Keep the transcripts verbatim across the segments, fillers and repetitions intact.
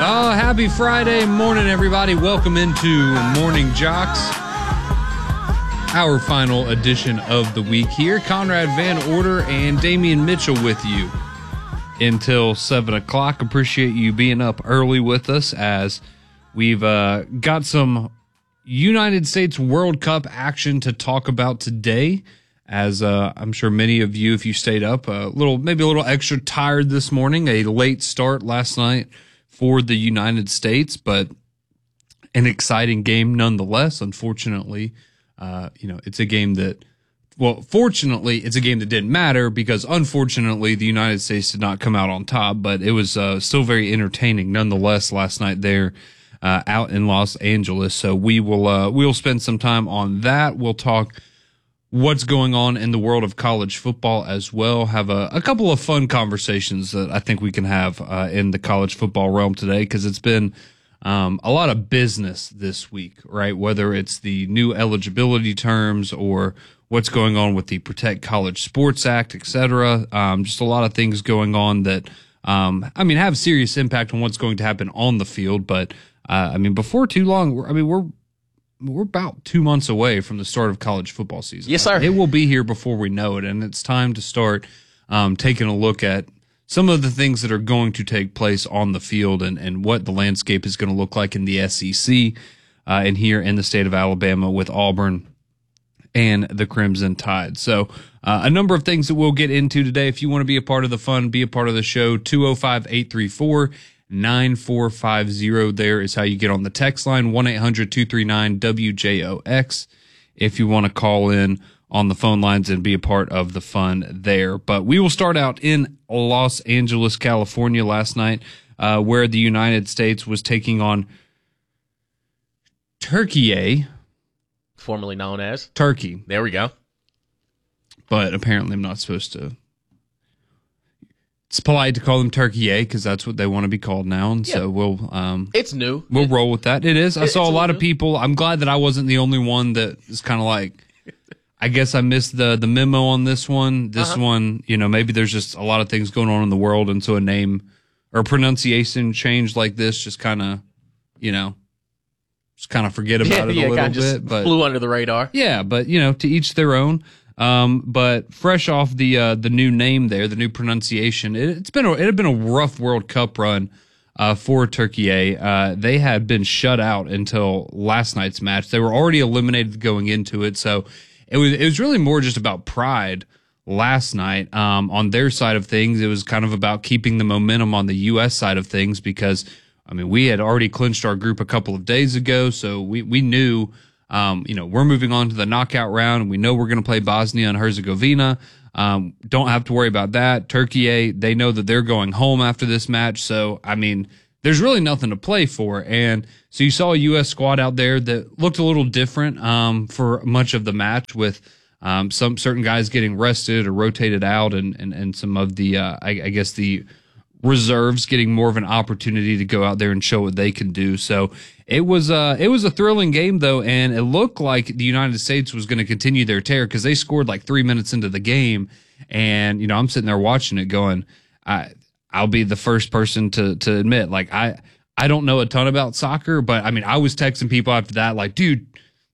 Oh, happy Friday morning, everybody. Welcome into Morning Jocks, our final edition of the week here. Conrad Van Order and Damian Mitchell with you until seven o'clock. Appreciate you being up early with us as we've uh, got some United States World Cup action to talk about today. As uh, I'm sure many of you, if you stayed up, a little, maybe a little extra tired this morning, a late start last night for the United States, but an exciting game nonetheless. Unfortunately, uh, you know, it's a game that, well, fortunately, it's a game that didn't matter because unfortunately the United States did not come out on top, but it was uh, still very entertaining nonetheless last night there uh, out in Los Angeles. So we will, uh, we'll spend some time on that. We'll talk what's going on in the world of college football as well. Have a, a couple of fun conversations that I think we can have uh, in the college football realm today, because it's been um, a lot of business this week, right? Whether it's the new eligibility terms or what's going on with the Protect College Sports Act, et cetera. Um, just a lot of things going on that, um, I mean, have serious impact on what's going to happen on the field. But, uh, I mean, before too long, we're, I mean, we're We're about two months away from the start of college football season. Yes, sir. It will be here before we know it, and it's time to start um, taking a look at some of the things that are going to take place on the field and, and what the landscape is going to look like in the S E C uh, and here in the state of Alabama with Auburn and the Crimson Tide. So uh, a number of things that we'll get into today. If you want to be a part of the fun, be a part of the show, two oh five, eight three four, nine four five zero. There is how you get on the text line, one eight hundred, two three nine, W J O X, if you want to call in on the phone lines and be a part of the fun there. But we will start out in Los Angeles, California last night, uh, where the United States was taking on Turkey, formerly known as Turkey. There we go. But apparently I'm not supposed to. It's polite to call them Turkey because that's what they want to be called now, and yeah. so we'll um it's new. We'll it, roll with that. It is. I it, saw a lot of new. people. I'm glad that I wasn't the only one that is kind of like. I guess I missed the the memo on this one. This uh-huh. one, you know, maybe there's just a lot of things going on in the world, and so a name or pronunciation change like this just kind of, you know, just kind of forget about yeah, it yeah, a little just bit. But flew under the radar. Yeah, but you know, to each their own. Um, but fresh off the uh, the new name there, the new pronunciation, it, it's been a, it had been a rough World Cup run uh, for Turkey. Uh, they had been shut out until last night's match. They were already eliminated going into it, so it was it was really more just about pride last night. Um, on their side of things, it was kind of about keeping the momentum on the U S side of things because I mean we had already clinched our group a couple of days ago, so we we knew. Um, you know, we're moving on to the knockout round, and we know we're going to play Bosnia and Herzegovina. Um, don't have to worry about that. Turkey, they know that they're going home after this match. So, I mean, there's really nothing to play for. And so you saw a U S squad out there that looked a little different um, for much of the match with um, some certain guys getting rested or rotated out and, and, and some of the, uh, I, I guess, the reserves getting more of an opportunity to go out there and show what they can do. So it was uh it was a thrilling game though, and it looked like the United States was going to continue their tear because they scored like three minutes into the game, and you know I'm sitting there watching it going, I I'll be the first person to to admit like I I don't know a ton about soccer, but I mean I was texting people after that like, dude,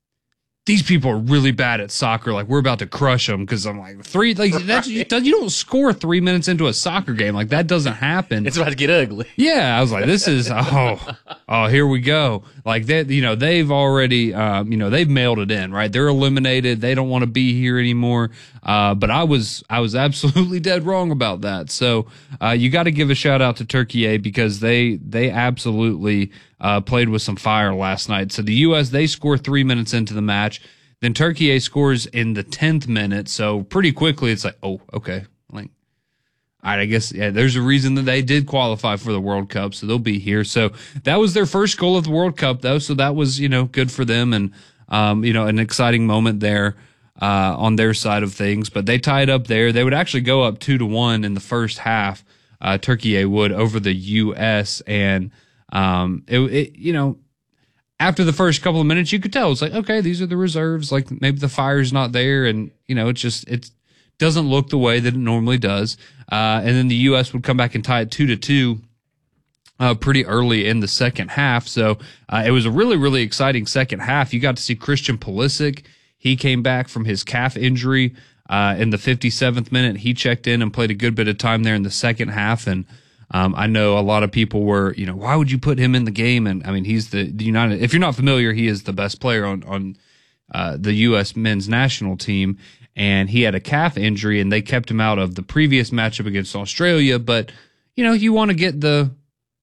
these people are really bad at soccer. Like, we're about to crush them because I'm like, three, like, that's, you, you don't score three minutes into a soccer game. Like, that doesn't happen. It's about to get ugly. Yeah. I was like, this is, oh, oh, here we go. Like, they, you know, they've already, um, you know, they've mailed it in, right? They're eliminated. They don't want to be here anymore. Uh, but I was, I was absolutely dead wrong about that. So, uh, you got to give a shout out to Turkey because they, they absolutely, Uh, played with some fire last night. So the U S, they score three minutes into the match. Then Turkey scores in the tenth minute. So pretty quickly, it's like, oh, okay. Like, all right, I guess, yeah, there's a reason that they did qualify for the World Cup. So they'll be here. So that was their first goal of the World Cup, though. So that was, you know, good for them and, um, you know, an exciting moment there uh, on their side of things. But they tied up there. They would actually go up two to one in the first half. Uh, Turkey would over the U S and, Um, it, it, you know, after the first couple of minutes, you could tell it's like, okay, these are the reserves. Like maybe the fire's not there. And, you know, it's just, it doesn't look the way that it normally does. Uh, and then the U S would come back and tie it two to two uh, pretty early in the second half. So uh, it was a really, really exciting second half. You got to see Christian Pulisic. He came back from his calf injury uh, in the fifty-seventh minute. He checked in and played a good bit of time there in the second half. And um, I know a lot of people were, you know, why would you put him in the game? And I mean, he's the, the United. If you're not familiar, he is the best player on on uh, the U S men's national team. And he had a calf injury, and they kept him out of the previous matchup against Australia. But you know, you want to get the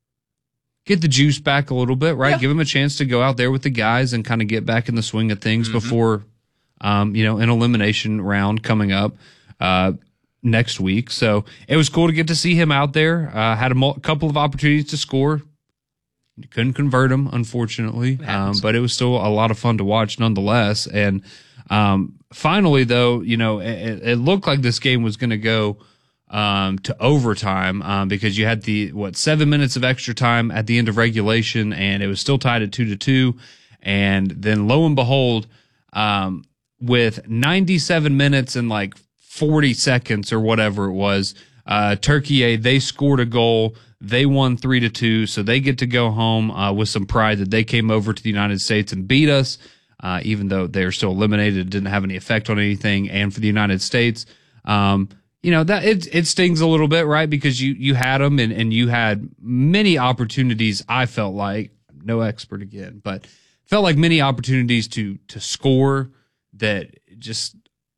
get the juice back a little bit, right? Yeah. Give him a chance to go out there with the guys and kind of get back in the swing of things mm-hmm. before, um, you know, an elimination round coming up uh, next week. So it was cool to get to see him out there. Uh, had a mo- couple of opportunities to score. You couldn't convert them, unfortunately, um, but it was still a lot of fun to watch nonetheless. And um, finally, though, you know, it, it looked like this game was going to go um, to overtime um, because you had the, what, seven minutes of extra time at the end of regulation, and it was still tied at two to two. And then lo and behold, um, with ninety-seven minutes and like forty seconds or whatever it was, uh, Turkey, they scored a goal. They won three to two, so they get to go home uh, with some pride that they came over to the United States and beat us, uh, even though they're still eliminated. It didn't have any effect on anything. And for the United States, um, you know, that it it stings a little bit, right? Because you you had them and, and you had many opportunities. I felt like, no expert again, but felt like many opportunities to to score that just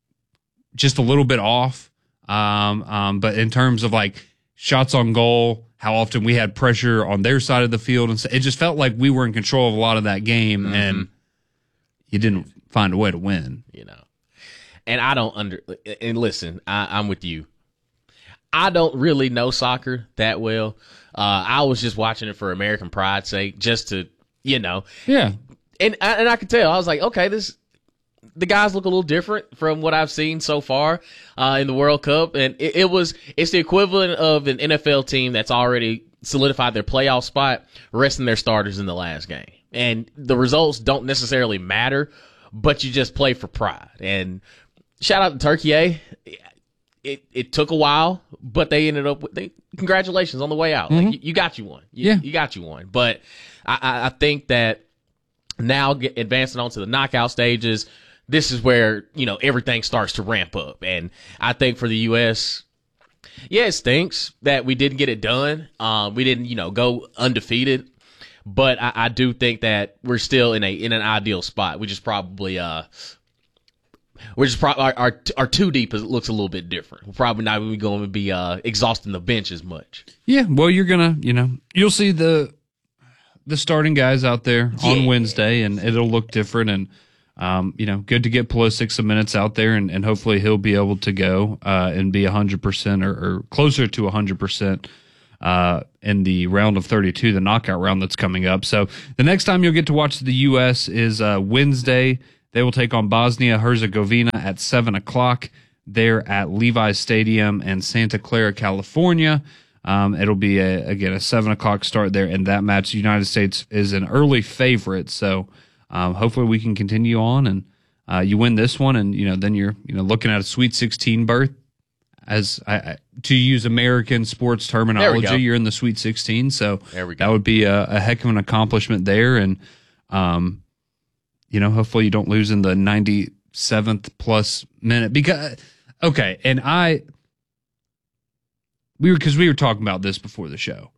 just a little bit off. Um, um, but in terms of like shots on goal, how often we had pressure on their side of the field, and so it just felt like we were in control of a lot of that game, mm-hmm. and you didn't find a way to win. You know, and I don't under and listen, I, I'm with you. I don't really know soccer that well. Uh, I was just watching it for American pride's sake, just to, you know, yeah. And and I could tell, I was like, okay, this. The guys look a little different from what I've seen so far uh, in the World Cup. And it, it was, it's the equivalent of an N F L team that's already solidified their playoff spot, resting their starters in the last game. And the results don't necessarily matter, but you just play for pride. And shout out to Turkey. It, it took a while, but they ended up with, they, congratulations on the way out. Mm-hmm. Like, you, you got you one. You, yeah. you got you one. But I, I, I think that now get, advancing on to the knockout stages, this is where, you know, everything starts to ramp up. And I think for the U S, yeah, it stinks that we didn't get it done. Um, we didn't, you know, go undefeated. But I, I do think that we're still in a in an ideal spot. We just probably uh, we're just probably our, our our two deep is, looks a little bit different. We're probably not going to be uh, exhausting the bench as much. Yeah, well, you're gonna, you know, you'll see the the starting guys out there yeah. on Wednesday, and it'll look different. And Um, you know, good to get Pulisic some minutes out there, and, and hopefully he'll be able to go uh, and be one hundred percent or, or closer to one hundred percent uh, in the round of thirty-two, the knockout round that's coming up. So the next time you'll get to watch the U S is uh, Wednesday. They will take on Bosnia-Herzegovina at seven o'clock there at Levi's Stadium in Santa Clara, California. Um, it'll be, a, again, a seven o'clock start there, and that match, the United States is an early favorite, so Um, hopefully we can continue on, and uh, you win this one, and you know then you're you know looking at a Sweet sixteen berth. As I, I, to use American sports terminology, you're in the Sweet sixteen, so there we go. That would be a, a heck of an accomplishment there, and um, you know hopefully you don't lose in the ninety-seventh plus minute because okay, and I we were because we were talking about this before the show.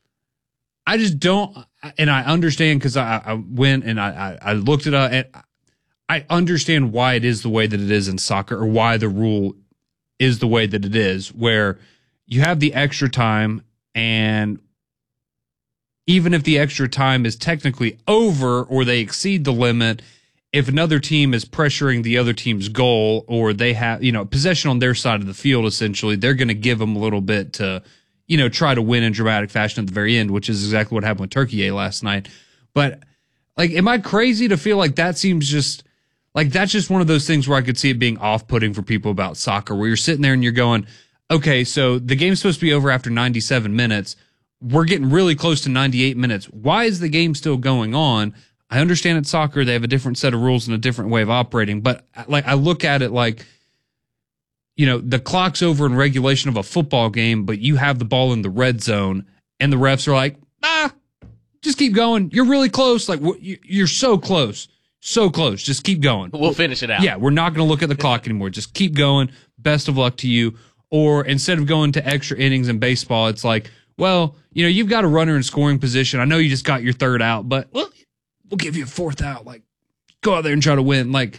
I just don't, and I understand because I, I went and I, I looked it up, and I understand why it is the way that it is in soccer, or why the rule is the way that it is, where you have the extra time, and even if the extra time is technically over or they exceed the limit, if another team is pressuring the other team's goal, or they have, you know, possession on their side of the field, essentially, they're going to give them a little bit to, you know, try to win in dramatic fashion at the very end, which is exactly what happened with Turkey last night. But, like, am I crazy to feel like that seems just, like, that's just one of those things where I could see it being off-putting for people about soccer, where you're sitting there and you're going, okay, so the game's supposed to be over after ninety-seven minutes. We're getting really close to ninety-eight minutes. Why is the game still going on? I understand it's soccer. They have a different set of rules and a different way of operating. But, like, I look at it like, you know, the clock's over in regulation of a football game, but you have the ball in the red zone, and the refs are like, ah, just keep going. You're really close. Like you're so close, so close. Just keep going. We'll finish it out. Yeah, we're not going to look at the clock anymore. Just keep going. Best of luck to you. Or instead of going to extra innings in baseball, it's like, well, you know, you've got a runner in scoring position. I know you just got your third out, but well, we'll give you a fourth out. Like, go out there and try to win. Like,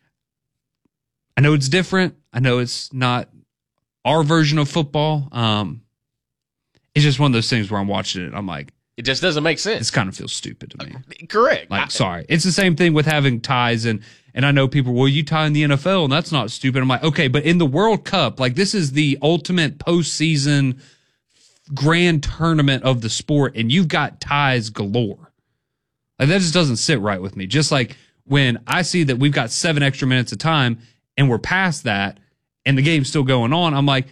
I know it's different. I know it's not our version of football. Um, it's just one of those things where I'm watching it. I'm like, it just doesn't make sense. This kind of feels stupid to me. Uh, correct. Like, I, sorry. It's the same thing with having ties. And, and I know people, well, you tie in the N F L and that's not stupid. I'm like, okay, but in the World Cup, like this is the ultimate postseason grand tournament of the sport. And you've got ties galore. Like that just doesn't sit right with me. Just like when I see that we've got seven extra minutes of time and we're past that and the game's still going on, I'm like,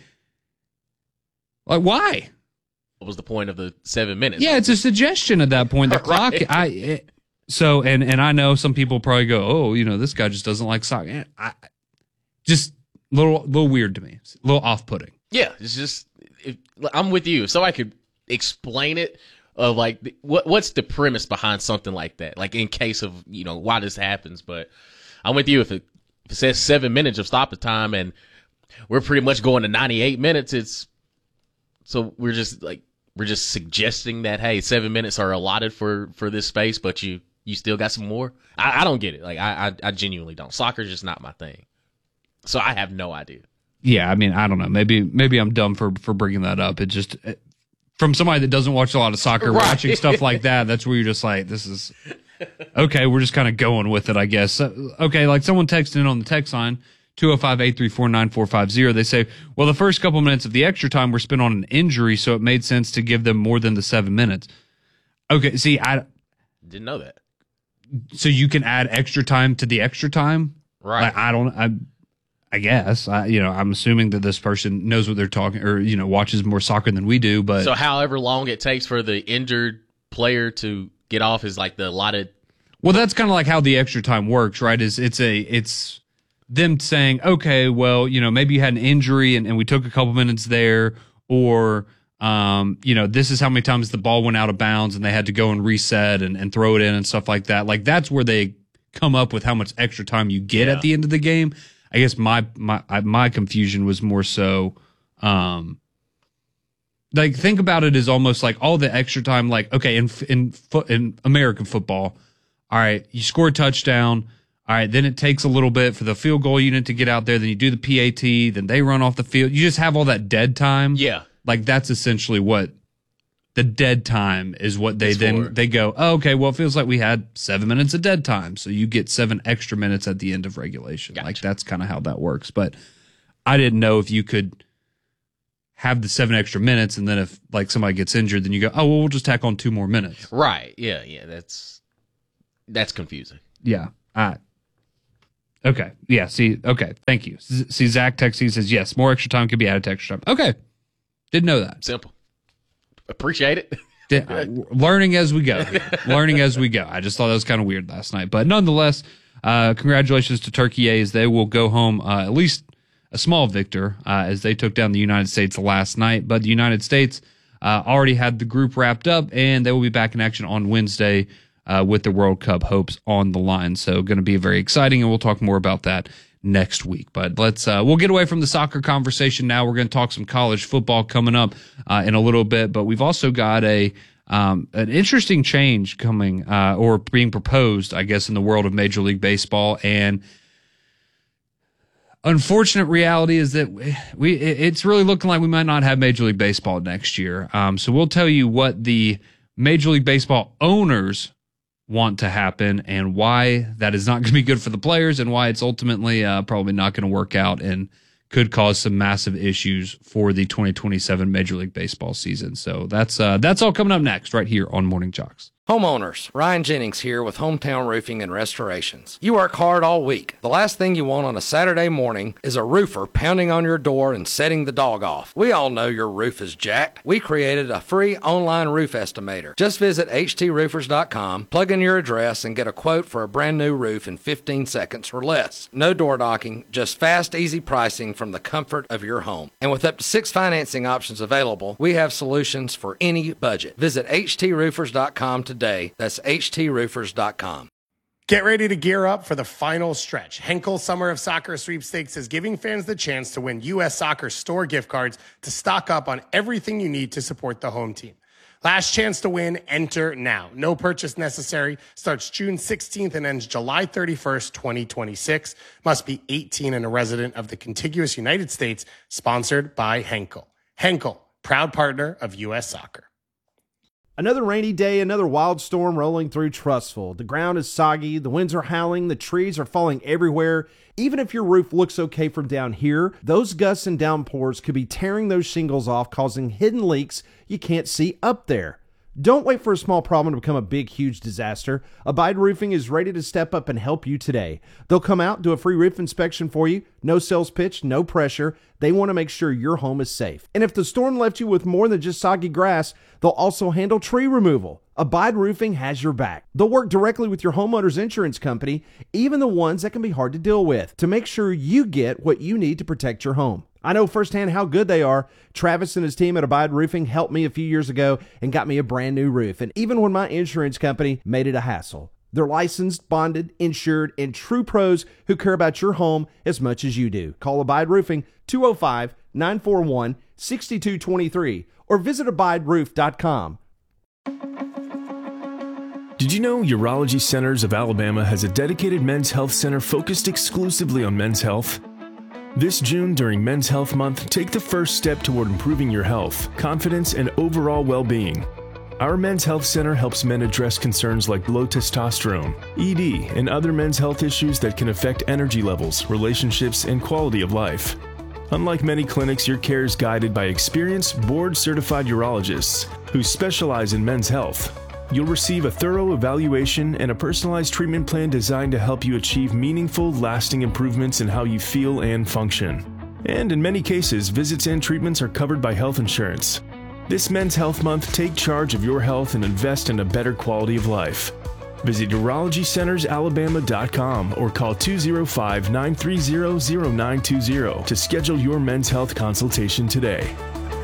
like why? What was the point of the seven minutes? Yeah, it's a suggestion at that point. The Right. clock, I it, so and and I know some people probably go, oh, you know, this guy just doesn't like soccer. I, just little little weird to me, a little off putting. Yeah, it's just if, I'm with you. So I could explain it of like what what's the premise behind something like that, like in case of you know why this happens. But I'm with you. If it, if it says seven minutes of stoppage time and we're pretty much going to ninety-eight minutes, it's so we're just like we're just suggesting that hey, seven minutes are allotted for for this space, but you you still got some more. I, I don't get it. Like I, I I genuinely don't. Soccer's just not my thing. So I have no idea. Yeah, I mean, I don't know. Maybe maybe I'm dumb for for bringing that up. It just it, from somebody that doesn't watch a lot of soccer, Right. watching stuff like that, that's where you're just like, this is okay. We're just kind of going with it, I guess. So, okay, like someone texted in on the text line two oh five, eight three four, nine four five zero. They say, well, the first couple minutes of the extra time were spent on an injury, so it made sense to give them more than the seven minutes. Okay, see, I Didn't know that. so you can add extra time to the extra time. Right. Like, I don't. I. I guess. I, you know, I'm assuming that this person knows what they're talking, or you know, watches more soccer than we do. But So however long it takes for the injured player to get off is like the allotted. well, that's kind of like how the extra time works, right? Is it's a it's them saying, okay, well, you know, maybe you had an injury and, and we took a couple minutes there, or um, you know, this is how many times the ball went out of bounds and they had to go and reset and, and throw it in and stuff like that. Like that's where they come up with how much extra time you get Yeah. at the end of the game. I guess my my I, my confusion was more so, um, like think about it as almost like all the extra time. Like okay, in in foot in American football, all right, you score a touchdown. All right, then it takes a little bit for the field goal unit to get out there. Then you do the P A T. Then they run off the field. You just have all that dead time. Yeah. Like that's essentially what the dead time is. What they It's then for. they go, oh, okay, well, it feels like we had seven minutes of dead time, so you get seven extra minutes at the end of regulation. Gotcha. Like that's kind of how that works. But I didn't know if you could have the seven extra minutes, and then if like somebody gets injured, then you go, oh, well, we'll just tack on two more minutes. Right. Yeah. Yeah. That's that's confusing. Yeah. I. Okay. Yeah. See. Okay. Thank you. Z- See, Zach Texie says yes. More extra time could be added to extra time. Okay. Didn't know that. Simple. Appreciate it. Did, uh, learning as we go. learning as we go. I just thought that was kind of weird last night, but nonetheless, uh, congratulations to Turkey A as they will go home uh, at least a small victor uh, as they took down the United States last night. But the United States uh, already had the group wrapped up, and they will be back in action on Wednesday uh, with the World Cup hopes on the line. So going to be very exciting, and we'll talk more about that next week. But let's uh, we'll get away from the soccer conversation now. We're going to talk some college football coming up uh, in a little bit. But we've also got a um, an interesting change coming uh, or being proposed, I guess, in the world of Major League Baseball. And unfortunate reality is that we it's really looking like we might not have Major League Baseball next year. Um, so we'll tell you what the Major League Baseball owners want to happen and why that is not going to be good for the players and why it's ultimately uh, probably not going to work out and could cause some massive issues for the twenty twenty-seven Major League Baseball season. So that's uh, that's all coming up next right here on Morning Jocks. Homeowners, Ryan Jennings here with Hometown Roofing and Restorations. You work hard all week. The last thing you want on a Saturday morning is a roofer pounding on your door and setting the dog off. We all know your roof is jacked. We created a free online roof estimator. Just visit h t roofers dot com, plug in your address, and get a quote for a brand new roof in fifteen seconds or less. No door knocking, just fast, easy pricing from the comfort of your home. And with up to six financing options available, we have solutions for any budget. Visit h t roofers dot com today. Today. That's h t roofers dot com. Get ready to gear up for the final stretch. Henkel Summer of Soccer Sweepstakes is giving fans the chance to win U S Soccer store gift cards to stock up on everything you need to support the home team. Last chance to win, enter now. No purchase necessary. Starts June sixteenth and ends July thirty-first, twenty twenty-six. Must be eighteen and a resident of the contiguous United States. Sponsored by Henkel. Henkel, proud partner of U S Soccer. Another rainy day, another wild storm rolling through Trussville. The ground is soggy, the winds are howling, the trees are falling everywhere. Even if your roof looks okay from down here, those gusts and downpours could be tearing those shingles off, causing hidden leaks you can't see up there. Don't wait for a small problem to become a big, huge disaster. Abide Roofing is ready to step up and help you today. They'll come out, do a free roof inspection for you. No sales pitch, no pressure. They want to make sure your home is safe. And if the storm left you with more than just soggy grass, they'll also handle tree removal. Abide Roofing has your back. They'll work directly with your homeowner's insurance company, even the ones that can be hard to deal with, to make sure you get what you need to protect your home. I know firsthand how good they are. Travis and his team at Abide Roofing helped me a few years ago and got me a brand new roof. And even when my insurance company made it a hassle, they're licensed, bonded, insured, and true pros who care about your home as much as you do. Call Abide Roofing two oh five, nine four one, six two two three or visit abide roof dot com. Did you know Urology Centers of Alabama has a dedicated men's health center focused exclusively on men's health? This June, during Men's Health Month, take the first step toward improving your health, confidence, and overall well-being. Our Men's Health Center helps men address concerns like low testosterone, E D, and other men's health issues that can affect energy levels, relationships, and quality of life. Unlike many clinics, your care is guided by experienced, board-certified urologists who specialize in men's health. You'll receive a thorough evaluation and a personalized treatment plan designed to help you achieve meaningful, lasting improvements in how you feel and function. And in many cases, visits and treatments are covered by health insurance. This Men's Health Month, take charge of your health and invest in a better quality of life. Visit urology centers alabama dot com or call two oh five, nine three zero, zero nine two zero to schedule your men's health consultation today.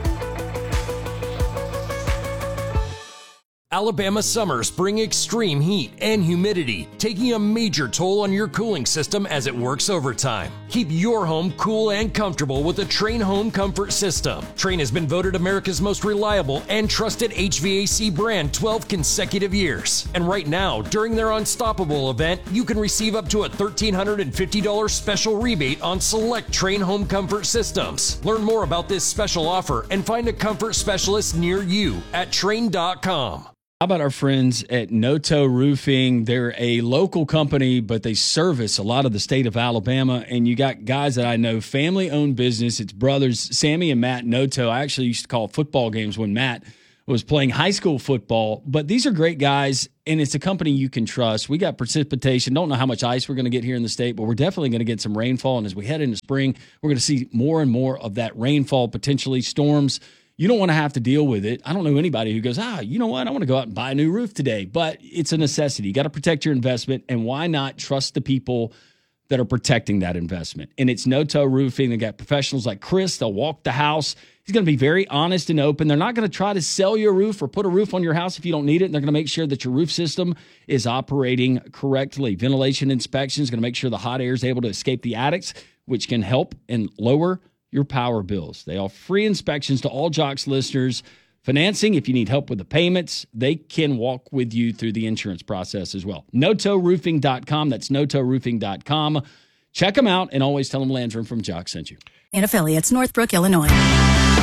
Alabama summers bring extreme heat and humidity, taking a major toll on your cooling system as it works overtime. Keep your home cool and comfortable with the Trane Home Comfort System. Trane has been voted America's most reliable and trusted H V A C brand twelve consecutive years. And right now, during their Unstoppable event, you can receive up to a one thousand three hundred fifty dollars special rebate on select Trane Home Comfort systems. Learn more about this special offer and find a comfort specialist near you at Trane dot com. How about our friends at Noto Roofing? They're a local company, but they service a lot of the state of Alabama. And you got guys that I know, family-owned business. It's brothers, Sammy and Matt Noto. I actually used to call football games when Matt was playing high school football. But these are great guys, and it's a company you can trust. We got precipitation. Don't know how much ice we're going to get here in the state, but we're definitely going to get some rainfall. And as we head into spring, we're going to see more and more of that rainfall, potentially storms. You don't want to have to deal with it. I don't know anybody who goes, ah, you know what? I want to go out and buy a new roof today. But it's a necessity. You got to protect your investment. And why not trust the people that are protecting that investment? And it's Noto Roofing. They got professionals like Chris. They'll walk the house. He's going to be very honest and open. They're not going to try to sell you a roof or put a roof on your house if you don't need it. And they're going to make sure that your roof system is operating correctly. Ventilation inspection is going to make sure the hot air is able to escape the attics, which can help and lower your power bills. They offer free inspections to all Jocks listeners. Financing, if you need help with the payments, they can walk with you through the insurance process as well. Noto roofing dot com. That's Noto roofing dot com. Check them out and always tell them Landrum from Jocks sent you. And affiliates, Northbrook, Illinois.